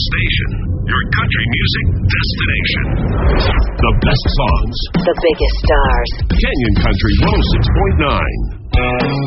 station, your country music destination. The best songs. The biggest stars. Canyon Country 106.9.